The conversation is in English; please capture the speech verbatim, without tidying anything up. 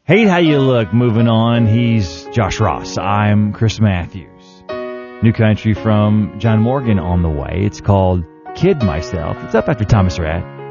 Hate How You Look, moving on. He's Josh Ross. I'm Chris Matthews. New country from John Morgan on the way. It's called Kid Myself. It's up after Thomas Rhett.